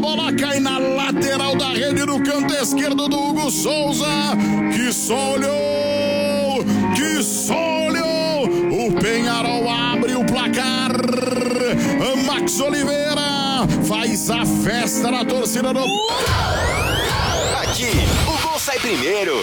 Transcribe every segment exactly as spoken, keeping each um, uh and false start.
bola cai na lateral da rede no canto esquerdo do Hugo Souza, que só olhou, que só olhou. O Peñarol abre o placar. Max Oliveira faz a festa na torcida do... Aqui, o gol sai primeiro.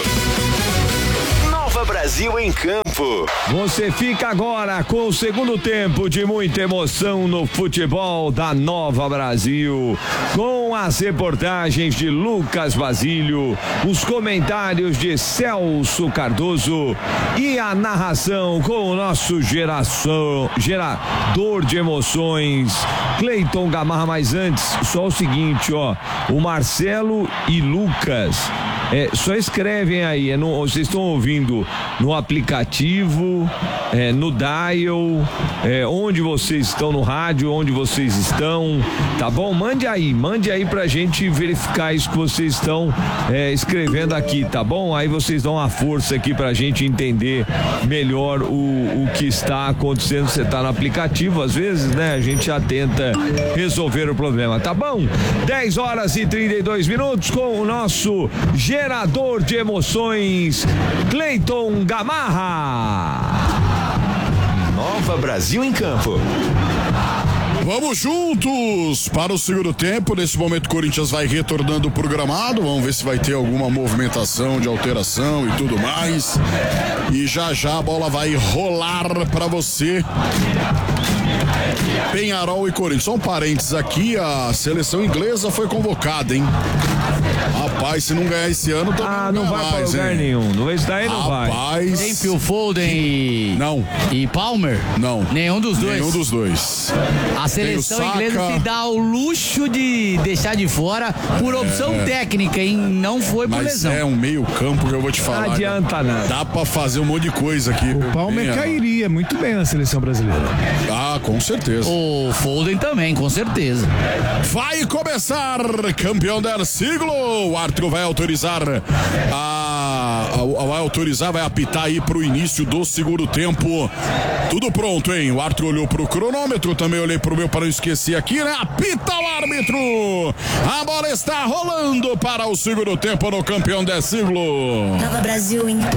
Nova Brasil em campo. Você fica agora com o segundo tempo de muita emoção no futebol da Nova Brasil, com as reportagens de Lucas Basílio, os comentários de Celso Cardoso e a narração com o nosso geração, gerador de emoções, Cleiton Gamarra. Mas antes, só o seguinte, ó, o Marcelo e Lucas É, só escrevem aí, é no, vocês estão ouvindo no aplicativo, é, no dial, é, onde vocês estão no rádio, onde vocês estão, tá bom? Mande aí, mande aí pra gente verificar isso que vocês estão é, escrevendo aqui, tá bom? Aí vocês dão uma força aqui pra gente entender melhor o, o que está acontecendo. Você tá no aplicativo, às vezes, né? A gente já tenta resolver o problema, tá bom? dez horas e trinta e dois minutos com o nosso gerador de emoções, Cleiton Gamarra. Nova Brasil em campo. Vamos juntos para o segundo tempo. Nesse momento o Corinthians vai retornando pro gramado. Vamos ver se vai ter alguma movimentação de alteração e tudo mais. E já já a bola vai rolar para você. Peñarol e Corinthians. Só um parênteses aqui, a seleção inglesa foi convocada, hein? Rapaz, se não ganhar esse ano, também ah, não, não vai mais, para lugar hein? nenhum. Não vai estar aí, não Rapaz, vai. Tem Phil Foden e... Não. E Palmer? Não. Nenhum dos dois? Nenhum dos dois. A seleção inglesa se dá o luxo de deixar de fora por opção é. técnica, hein? Não foi por Mas lesão. É um meio campo que eu vou te falar. Não adianta nada. Dá pra fazer um monte de coisa aqui. O Palmer bem, cairia muito bem na seleção brasileira. Ah, com certeza. O Foden também, com certeza. Vai começar, campeão del siglo. O árbitro vai autorizar a, a, vai autorizar, vai apitar aí pro início do segundo tempo. Tudo pronto, hein? O árbitro olhou pro cronômetro, também olhei pro meu para não esquecer aqui, né? Apita o árbitro. A bola está rolando para o segundo tempo no campeão del siglo. Nova Brasil em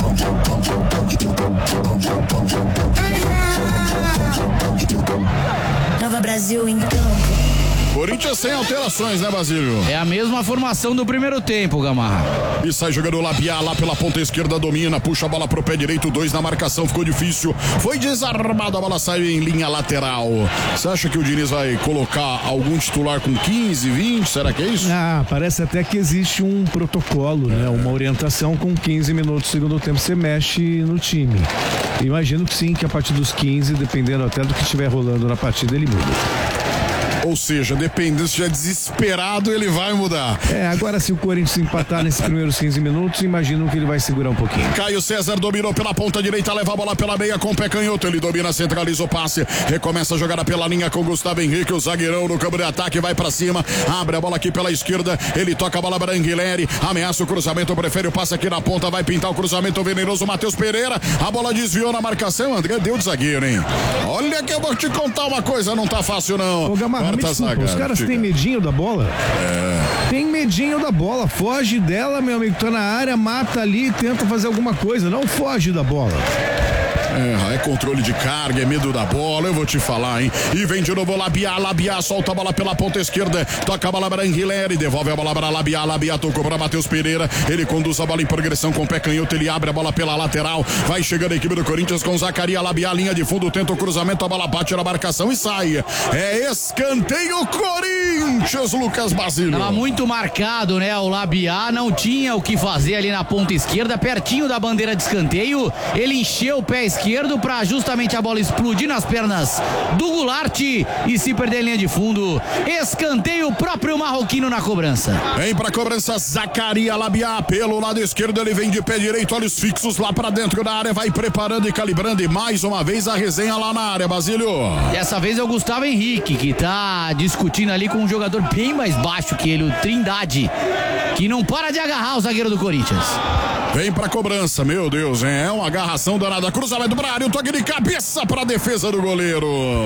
Nova Brasil em campo. Corinthians sem alterações, né, Basílio? É a mesma formação do primeiro tempo, Gamarra. E sai jogando o Labiá lá pela ponta esquerda, domina, puxa a bola pro pé direito, dois na marcação, ficou difícil, foi desarmado, a bola saiu em linha lateral. Você acha que o Diniz vai colocar algum titular com quinze, vinte, será que é isso? Ah, parece até que existe um protocolo, né, uma orientação com quinze minutos do segundo tempo, você mexe no time. Imagino que sim, que a partir dos quinze, dependendo até do que estiver rolando na partida, ele muda. Ou seja, dependendo se estiver desesperado, ele vai mudar. É, agora se o Corinthians empatar nesses primeiros quinze minutos, imagino que ele vai segurar um pouquinho. Caio César dominou pela ponta direita, leva a bola pela meia com o pé canhoto, ele domina, centraliza o passe, recomeça a jogada pela linha com Gustavo Henrique, o zagueirão no campo de ataque, vai pra cima, abre a bola aqui pela esquerda, ele toca a bola para Anguilleri, ameaça o cruzamento, prefere o passe aqui na ponta, vai pintar o cruzamento venenoso, Matheus Pereira, a bola desviou na marcação, André deu de zagueiro, hein? Olha que eu vou te contar uma coisa, não tá fácil não. Ô, Gamarra, me desculpa, os caras têm medinho da bola? É. Tem medinho da bola, foge dela, meu amigo, tá na área, mata ali, tenta fazer alguma coisa, não foge da bola. É, é controle de carga, é medo da bola, eu vou te falar, hein? E vem de novo Labiá, Labiá, solta a bola pela ponta esquerda, toca a bola para Anguilleri, devolve a bola para Labiá, Labiá tocou para Matheus Pereira, ele conduz a bola em progressão com o pé canhoto, ele abre a bola pela lateral, vai chegando a equipe do Corinthians com Zacaria, Labiá, linha de fundo, tenta o cruzamento, a bola bate na marcação e sai. É escanteio Corinthians, Lucas Basílio. Tava muito marcado, né? O Labiá não tinha o que fazer ali na ponta esquerda, pertinho da bandeira de escanteio, ele encheu o pé esquerdo esquerdo para justamente a bola explodir nas pernas do Goulart e se perder em linha de fundo. Escanteio próprio marroquino na cobrança. Vem pra cobrança Zacaria Labiá pelo lado esquerdo, ele vem de pé direito, olhos fixos lá pra dentro da área, vai preparando e calibrando e mais uma vez a resenha lá na área, Basílio. Dessa vez é o Gustavo Henrique que tá discutindo ali com um jogador bem mais baixo que ele, o Trindade, que não para de agarrar o zagueiro do Corinthians. Vem pra cobrança, meu Deus, hein? É uma agarração danada. Cruzamento pra área, um toque de cabeça pra defesa do goleiro.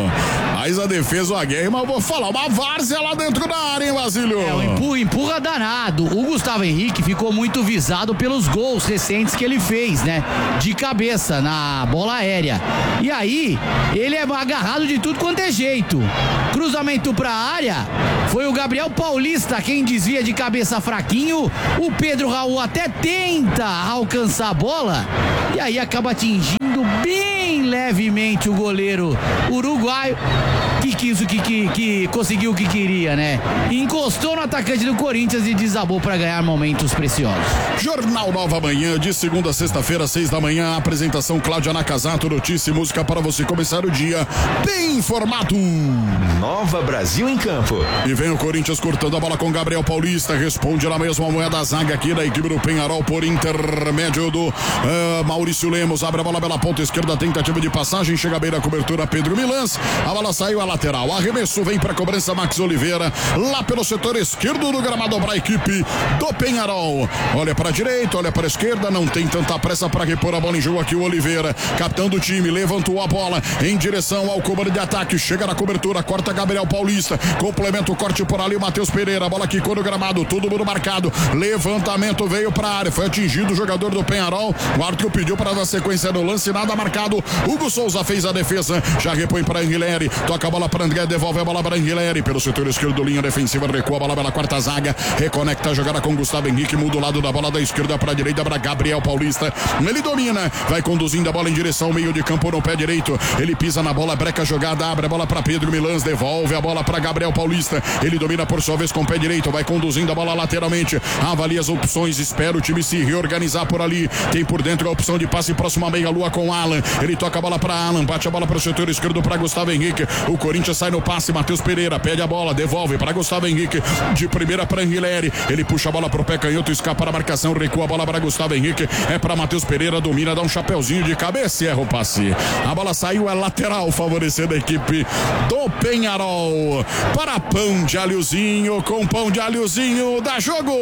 Mas a defesa, a guerra, mas vou falar, uma várzea lá dentro da área, hein, Basílio? É, um empurra, empurra danado. O Gustavo Henrique ficou muito visado pelos gols recentes que ele fez, né? De cabeça, na bola aérea. E aí, ele é agarrado de tudo quanto é jeito. Cruzamento pra área, foi o Gabriel Paulista quem desvia de cabeça fraquinho. O Pedro Raul até tenta alcançar a bola e aí acaba atingindo bem levemente o goleiro uruguaio, que quis o que, que, que conseguiu o que queria, né? Encostou no atacante do Corinthians e desabou para ganhar momentos preciosos. Jornal Nova Manhã, de segunda a sexta-feira, seis da manhã. Apresentação Cláudia Nakazato, notícia e música para você começar o dia bem informado. Nova Brasil em campo. E vem o Corinthians cortando a bola com Gabriel Paulista. Responde na mesma moeda a zaga aqui da equipe do Penharol por intermédio do uh, Maurício Lemos. Abre a bola pela ponta esquerda, tentativa de passagem. Chega a beira, cobertura Pedro Milans. A bola saiu a lateral. Arremesso vem para cobrança Max Oliveira. Lá pelo setor esquerdo do gramado para a equipe do Penharol. Olha para a direita, olha para a esquerda. Não tem tanta pressa para repor a bola em jogo aqui. O Oliveira, capitão do time, levantou a bola em direção ao comando de ataque. Chega na cobertura, corta Gabriel Paulista. Complementa o corte por ali, o Matheus Pereira. A bola quicou no gramado, todo mundo marcado. Levantamento veio para a área. Foi atingido o jogador do Penharol. O árbitro pediu para dar sequência no lance, nada marcado. Hugo Souza fez a defesa, já repõe para Anguilera. Toca a bola para André, devolve a bola para Anguilera. Pelo setor esquerdo, linha defensiva, recua a bola pela quarta zaga. Reconecta a jogada com Gustavo Henrique. Muda o lado da bola da esquerda para a direita para Gabriel Paulista. Ele domina, vai conduzindo a bola em direção ao meio de campo no pé direito. Ele pisa na bola, breca a jogada, abre a bola para Pedro Milans, devolve a bola para Gabriel Paulista. Ele domina por sua vez com o pé direito, vai conduzindo a bola lateralmente. Avalia as opções, espera o time se reorganizar por ali. Tem por dentro a opção de passe próximo à meia-lua com Alan. Ele toca a bola para Alan, bate a bola para o setor esquerdo para Gustavo Henrique. O Corinthians sai no passe, Matheus Pereira pede a bola, devolve para Gustavo Henrique. De primeira para Anguilera. Ele puxa a bola pro pé canhoto, escapa a marcação, recua a bola para Gustavo Henrique. É para Matheus Pereira, domina, dá um chapeuzinho de cabeça e erra o passe. A bola saiu, é lateral, favorecendo a equipe do Penharol. Para pão de alhozinho, com pão de alhozinho, dá jogo!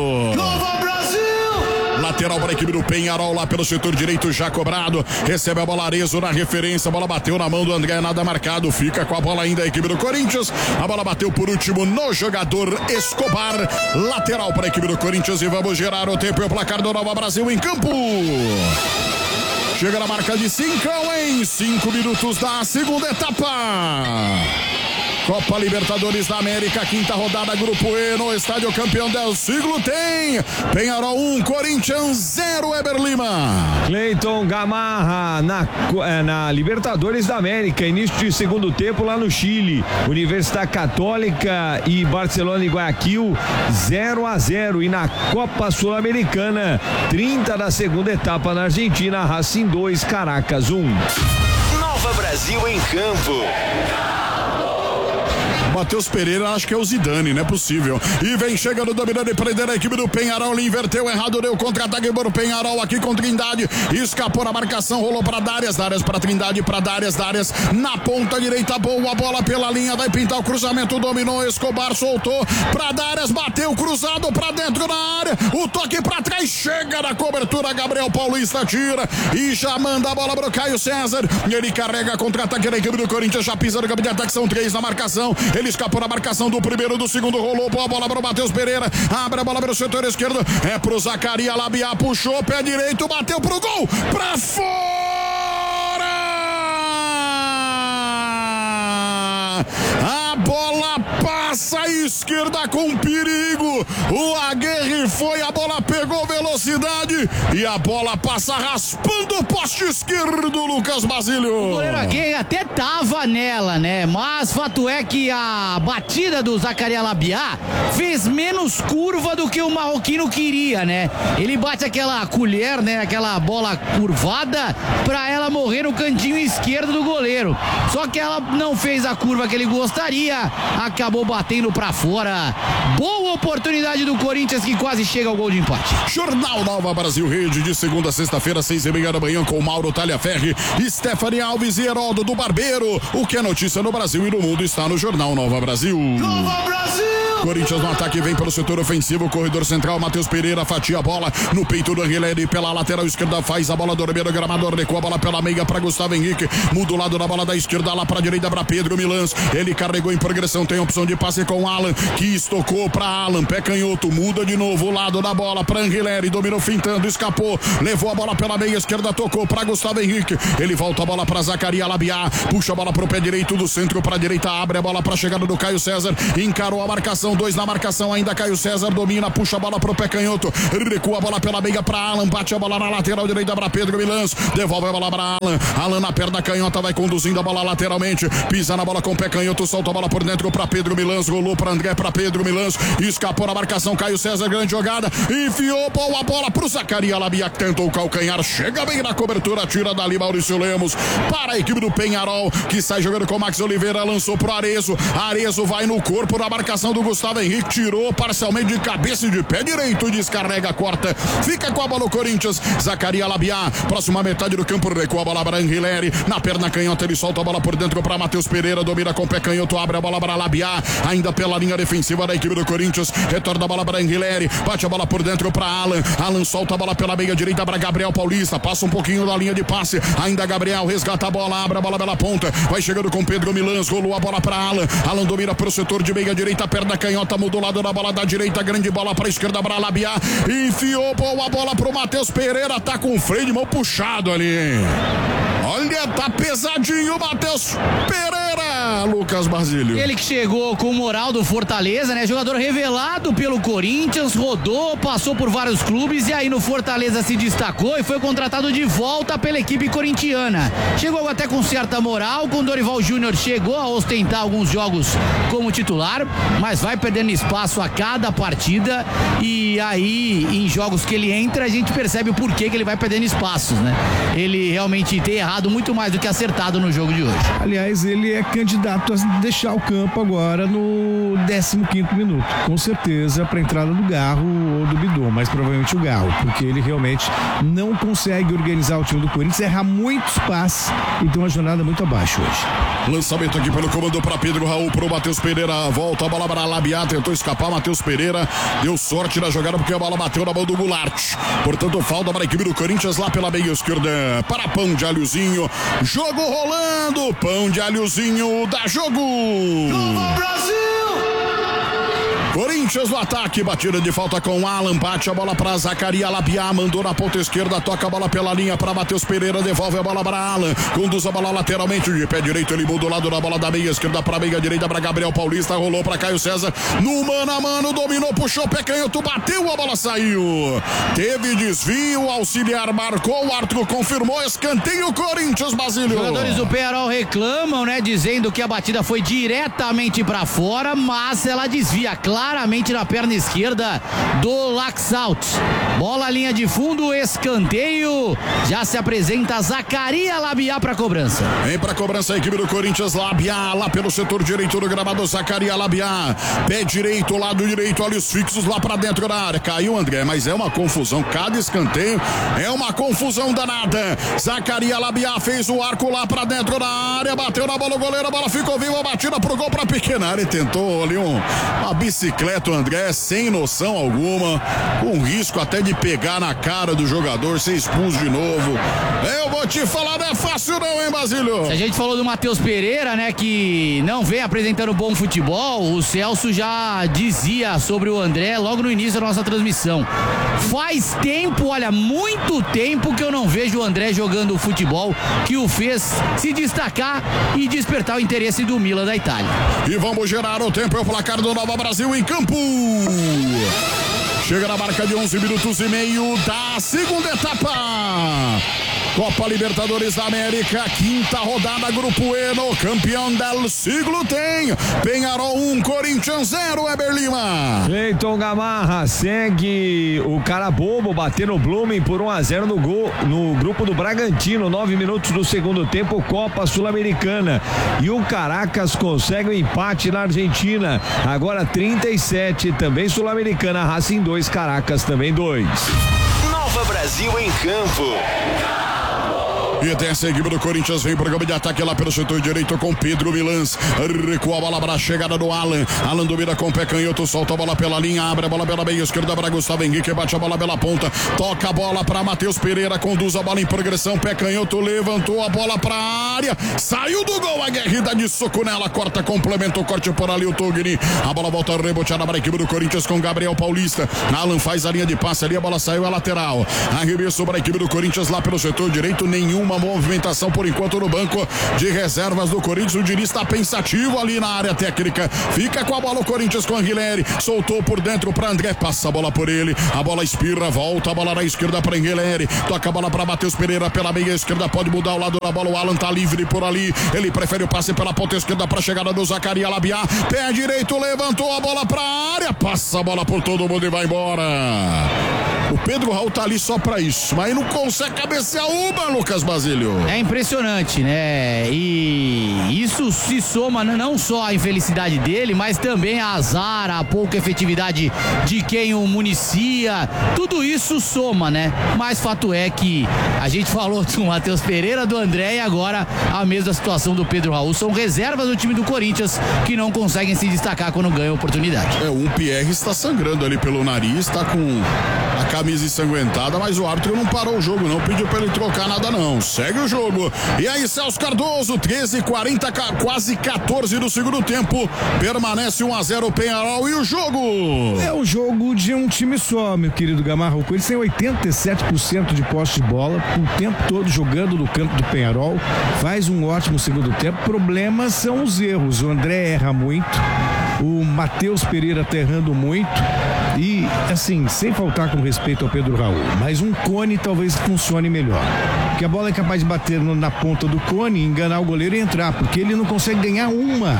Nova Brasil! Lateral para a equipe do Penharol, lá pelo setor direito, já cobrado. Recebe a bola Arezo na referência. A bola bateu na mão do André, nada marcado. Fica com a bola ainda a equipe do Corinthians. A bola bateu por último no jogador Escobar. Lateral para a equipe do Corinthians. E vamos gerar o tempo e o placar do Nova Brasil em campo. Chega na marca de cinco em cinco minutos da segunda etapa. Copa Libertadores da América, quinta rodada, Grupo E, no Estádio Campeão del Siglo tem Penharol um, Corinthians zero, Eber Lima. Cleiton Gamarra na, na Libertadores da América, início de segundo tempo lá no Chile. Universidade Católica e Barcelona e Guayaquil zero a zero. E na Copa Sul-Americana, trinta da segunda etapa na Argentina, Racing dois, Caracas um. Nova Brasil em campo. Matheus Pereira, acho que é o Zidane, não é possível. E vem chegando, dominando e prendendo a equipe do Penharol. Ele inverteu errado, deu contra-ataque para o Penharol aqui com Trindade. Escapou na marcação, rolou para Darias. Darias para Trindade, para Darias. Darias na ponta direita, boa bola pela linha. Vai pintar o cruzamento, dominou. Escobar soltou para Darias, bateu cruzado para dentro da área. O toque para trás, chega na cobertura. Gabriel Paulista tira e já manda a bola para o Caio César. Ele carrega contra-ataque da equipe do Corinthians. Já pisa no campo de ataque, são três na marcação. Ele escapou na marcação do primeiro, do segundo, rolou boa bola para o Matheus Pereira, abre a bola para o setor esquerdo, é pro Zacaria Labiá, puxou, pé direito, bateu pro gol, pra fora! A bola passa à esquerda com perigo, o Aguirre foi, a bola pegou velocidade e a bola passa raspando o poste esquerdo, Lucas Basílio. O goleiro Aguirre até tava nela, né? Mas fato é que a batida do Zacaria Labiá fez menos curva do que o marroquino queria, né? Ele bate aquela colher, né? Aquela bola curvada pra ela morrer no cantinho esquerdo do goleiro. Só que ela não fez a curva que ele gostaria, acabou batendo pra fora. Boa oportunidade do Corinthians, que quase chega ao gol de empate. Jornal Nova Brasil Rede, de segunda a sexta-feira, seis e meia da manhã, com Mauro Talhaferri, Stephanie Alves e Heraldo do Barbeiro. O que é notícia no Brasil e no mundo está no Jornal Nova Brasil. Nova Brasil! Corinthians no ataque, vem pelo setor ofensivo, corredor central, Matheus Pereira fatia a bola no peito do Anguilera, pela lateral esquerda faz a bola dormir no gramador, recua a bola pela meia para Gustavo Henrique, muda o lado da bola da esquerda lá para a direita para Pedro Milans, ele carregou em progressão, tem opção de passe com Alan, que estocou para Alan, pé canhoto, muda de novo o lado da bola para Anguilera, dominou fintando, escapou, levou a bola pela meia esquerda, tocou para Gustavo Henrique, ele volta a bola para Zacaria Labiá, puxa a bola pro pé direito do centro para a direita, abre a bola para a chegada do Caio César, encarou a marcação, dois na marcação, ainda Caio César domina, puxa a bola pro pé canhoto, recua a bola pela meia para Alan, bate a bola na lateral direita para Pedro Milans, devolve a bola para Alan, Alan na perna canhota, vai conduzindo a bola lateralmente, pisa na bola com o pé canhoto, solta a bola por dentro para Pedro Milans, rolou para André, para Pedro Milans, escapou na marcação, Caio César, grande jogada, enfiou a bola pro Zacaria Labiá, que tentou o calcanhar, chega bem na cobertura, tira dali Maurício Lemos, para a equipe do Penharol, que sai jogando com o Max Oliveira, lançou pro Arezo, Arezo vai no corpo na marcação do Gustavo Henrique, tirou parcialmente de cabeça e de pé direito, descarrega, corta, fica com a bola o Corinthians, Zacaria Labiá, próxima metade do campo, recua a bola para Anguilera, na perna canhota ele solta a bola por dentro para Matheus Pereira, domina com o pé canhoto, abre a bola para Labiá, ainda pela linha defensiva da equipe do Corinthians, retorna a bola para Anguilera, bate a bola por dentro para Alan, Alan solta a bola pela meia direita para Gabriel Paulista, passa um pouquinho da linha de passe, ainda Gabriel resgata a bola, abre a bola pela ponta, vai chegando com Pedro Milans, rolou a bola para Alan, Alan domina pro setor de meia direita, perna canhota, mudou o lado da bola da direita, grande bola para a esquerda para Labiá, enfiou boa bola pro Matheus Pereira, tá com o freio de mão puxado ali. Olha, tá pesadinho o Matheus Pereira, Lucas Basílio. Ele que chegou com o moral do Fortaleza, né? Jogador revelado pelo Corinthians, rodou, passou por vários clubes e aí no Fortaleza se destacou e foi contratado de volta pela equipe corintiana. Chegou até com certa moral, com Dorival Júnior chegou a ostentar alguns jogos como titular, mas vai perdendo espaço a cada partida e aí em jogos que ele entra a gente percebe o porquê que ele vai perdendo espaços, né? Ele realmente tem errado muito mais do que acertado no jogo de hoje. Aliás, ele é candidato a deixar o campo agora no décimo quinto minuto, com certeza para a entrada do Garro ou do Bidon, mas provavelmente o Garro, porque ele realmente não consegue organizar o time do Corinthians, erra muitos passes e tem uma jornada muito abaixo hoje. Lançamento aqui pelo comando para Pedro Raul, pro Matheus Pereira, volta a bola para Labiá, tentou escapar, Matheus Pereira deu sorte na jogada porque a bola bateu na mão do Goulart, portanto falta para a equipe do Corinthians lá pela meia esquerda, para Pão de Alhozinho, jogo rolando, Pão de Alhozinho dá jogo. Nova Brasil! Corinthians no ataque, batida de falta com Alan, bate a bola para Zacaria Labiá, mandou na ponta esquerda, toca a bola pela linha para Matheus Pereira, devolve a bola para Alan, conduz a bola lateralmente, de pé direito ele muda o lado da bola da meia esquerda para meia direita para Gabriel Paulista, rolou para Caio César, no mano a mano, dominou, puxou, pé canhoto, bateu, a bola saiu, teve desvio, auxiliar marcou, o árbitro confirmou, escanteio Corinthians, Basílio. Os jogadores do Penharol reclamam, né, dizendo que a batida foi diretamente para fora, mas ela desvia, claro, claramente na perna esquerda do Laxalt. Bola linha de fundo, escanteio. Já se apresenta Zacaria Labiá para cobrança. Vem para cobrança a equipe do Corinthians, Labiá, lá pelo setor direito do gramado, Zacaria Labiá. Pé direito, lado direito, olhos fixos lá para dentro da área. Caiu André, mas é uma confusão. Cada escanteio é uma confusão danada. Zacaria Labiá fez o arco lá para dentro da área, bateu na bola o goleiro, a bola ficou viva, batida pro gol para pequena área. Tentou ali um, uma bicicleta. O André sem noção alguma, com risco até de pegar na cara do jogador, ser expulso de novo. Eu vou te falar, não é fácil não, hein, Basílio? Se a gente falou do Matheus Pereira, né, que não vem apresentando bom futebol, o Celso já dizia sobre o André logo no início da nossa transmissão. Faz tempo, olha, muito tempo que eu não vejo o André jogando o futebol que o fez se destacar e despertar o interesse do Milan da Itália. E vamos gerar o tempo, é o placar do Nova Brasil em campo. Chega na marca de onze minutos e meio da segunda etapa. Copa Libertadores da América, quinta rodada, Grupo E, no campeão del siglo tem Penharol um, Corinthians zero, Eber Lima. Cleiton Gamarra segue o cara bobo, batendo o Blumen por um a zero no gol, no grupo do Bragantino, nove minutos do segundo tempo, Copa Sul-Americana. E o Caracas consegue o um empate na Argentina, agora trinta e sete, também Sul-Americana, Racing dois, Caracas também dois. Nova Brasil em campo. E desce a equipe do Corinthians, vem pro campo de ataque lá pelo setor direito com Pedro Milans. Recua a bola para a chegada do Alan. Alan domina com o pé canhoto, solta a bola pela linha, abre a bola pela meia esquerda para Gustavo Henrique, bate a bola pela ponta, toca a bola para Matheus Pereira, conduz a bola em progressão, pé canhoto, levantou a bola para a área, saiu do gol, a guerrida de soco nela, corta, complementa o corte por ali o Togni. A bola volta reboteada para a equipe do Corinthians com Gabriel Paulista. Alan faz a linha de passe ali, a bola saiu a lateral. Arremesso para a equipe do Corinthians lá pelo setor direito, nenhuma movimentação por enquanto no banco de reservas do Corinthians. O Diniz está pensativo ali na área técnica. Fica com a bola o Corinthians com Anguilleri. Soltou por dentro para André, passa a bola por ele. A bola espirra, volta a bola na esquerda para Anguilleri. Toca a bola para Matheus Pereira pela meia esquerda. Pode mudar o lado da bola. O Alan tá livre por ali. Ele prefere o passe pela ponta esquerda para a chegada do Zacarias Labiá. Pé direito, levantou a bola para a área. Passa a bola por todo mundo e vai embora. O Pedro Raul tá ali só pra isso, mas não consegue cabecear uma, Lucas Basílio. É impressionante, né? E isso se soma não só à infelicidade dele, mas também a azar, a pouca efetividade de quem o municia. Tudo isso soma, né? Mas fato é que a gente falou do Matheus Pereira, do André e agora a mesma situação do Pedro Raul. São reservas do time do Corinthians que não conseguem se destacar quando ganham a oportunidade. É, o Pierre está sangrando ali pelo nariz, tá com a camisa ensanguentada, mas o árbitro não parou o jogo, não pediu pra ele trocar nada não, segue o jogo. E aí Celso Cardoso, treze e quarenta, quase quatorze do segundo tempo, permanece um a zero o Penharol e o jogo é o jogo de um time só, meu querido Gamarra. O Corinthians tem oitenta e sete por cento de posse de bola o tempo todo jogando no campo do Penharol, faz um ótimo segundo tempo. Problemas são os erros, o André erra muito, o Matheus Pereira tá errando muito e, assim, sem faltar com respeito ao Pedro Raul, mas um cone talvez funcione melhor, porque a bola é capaz de bater no, na ponta do cone, enganar o goleiro e entrar, porque ele não consegue ganhar uma.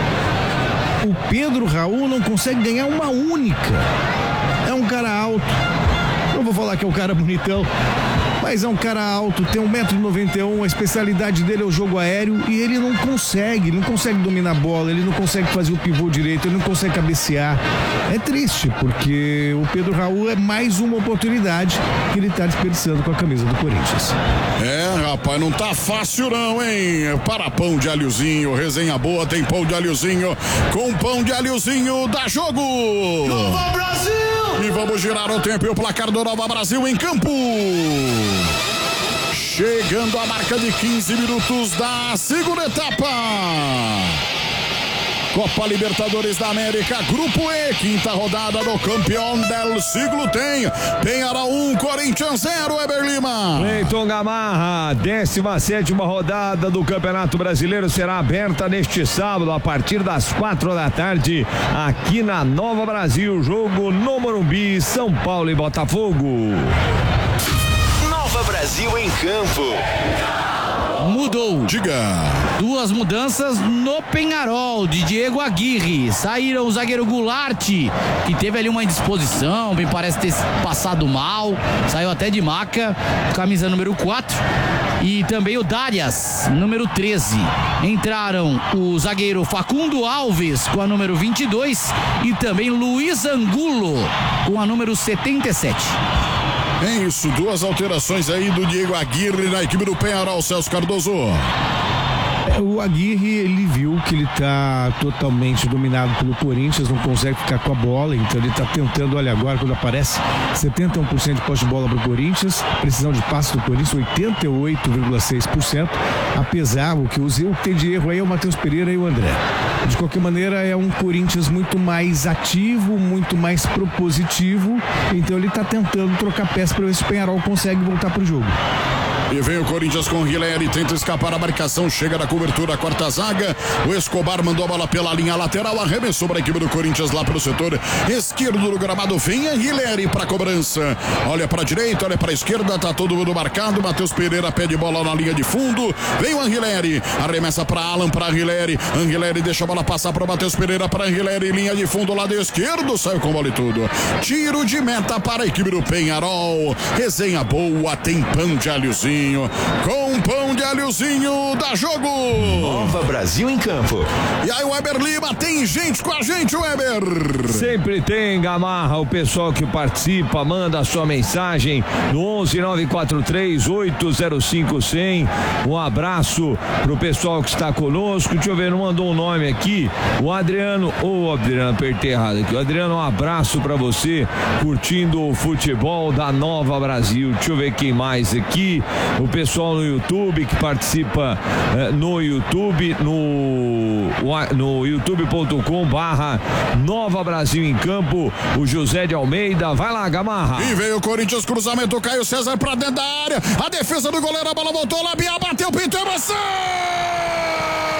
O Pedro Raul não consegue ganhar uma única. É um cara alto, não vou falar que é um cara bonitão, mas é um cara alto, tem um metro e noventa e um, a especialidade dele é o jogo aéreo e ele não consegue, não consegue dominar a bola, ele não consegue fazer o pivô direito, ele não consegue cabecear. É triste, porque o Pedro Raul é mais uma oportunidade que ele está desperdiçando com a camisa do Corinthians. É, rapaz, não tá fácil não, hein? Para pão de alhozinho, resenha boa, tem pão de alhozinho, com pão de alhozinho dá jogo! Nova Brasil! E vamos girar o tempo e o placar do Nova Brasil em campo. Chegando a marca de quinze minutos da segunda etapa. Copa Libertadores da América, Grupo E, quinta rodada do campeão del siglo tem. Penharol um, Corinthians zero, Eber Lima. Cleiton Gamarra, décima sétima rodada do Campeonato Brasileiro será aberta neste sábado a partir das quatro da tarde aqui na Nova Brasil. Jogo no Morumbi, São Paulo e Botafogo. Nova Brasil em campo. Mudou. Diga. Duas mudanças no Penharol, de Diego Aguirre. Saíram o zagueiro Goulart, que teve ali uma indisposição, me parece ter passado mal, saiu até de maca, camisa número quatro. E também o Darias, número treze. Entraram o zagueiro Facundo Alves com a número vinte e dois e também Luiz Angulo com a número setenta e sete. É isso, duas alterações aí do Diego Aguirre na equipe do Penharol, Celso Cardoso. O Aguirre, ele viu que ele está totalmente dominado pelo Corinthians, não consegue ficar com a bola, então ele está tentando, olha agora quando aparece setenta e um por cento de posse de bola para o Corinthians, precisão de passe do Corinthians oitenta e oito vírgula seis por cento, apesar o que o que tem de erro aí é o Matheus Pereira e o André. De qualquer maneira é um Corinthians muito mais ativo, muito mais propositivo, então ele está tentando trocar peça para ver se o Penharol consegue voltar para o jogo. E vem o Corinthians com o Guilherme, tenta escapar a marcação, chega na cobertura, a quarta zaga. O Escobar mandou a bola pela linha lateral, arremessou para a equipe do Corinthians lá pelo setor esquerdo do gramado. Vem a Guilherme para a cobrança. Olha para a direita, olha para a esquerda, tá todo mundo marcado. Matheus Pereira pede bola na linha de fundo. Vem o Anguilleri, arremessa para Alan, para Anguilleri. Anguilleri deixa a bola passar para o Matheus Pereira, para Anguilleri, linha de fundo, lado esquerdo, saiu com bola e tudo. Tiro de meta para a equipe do Penharol. Resenha boa, tem pão de alhozinho. Alhozinho. Com pão de alhozinho, dá jogo. Nova Brasil em campo. E aí, Weber Lima, tem gente com a gente, Weber. Sempre tem, Gamarra, o pessoal que participa, manda a sua mensagem no onze nove quatro três oito zero cinco cem. Um abraço pro pessoal que está conosco. Deixa eu ver, não mandou um nome aqui. O Adriano, ô oh, Adriano, apertei errado aqui. O Adriano, um abraço pra você, curtindo o futebol da Nova Brasil. Deixa eu ver quem mais aqui. O pessoal no YouTube que participa eh, no YouTube, no, no youtube ponto com barra Nova Brasil em campo. O José de Almeida, vai lá, Gamarra. E veio o Corinthians, cruzamento, Caio César pra dentro da área. A defesa do goleiro, a bola voltou, Labiá bateu, pintou, emoção!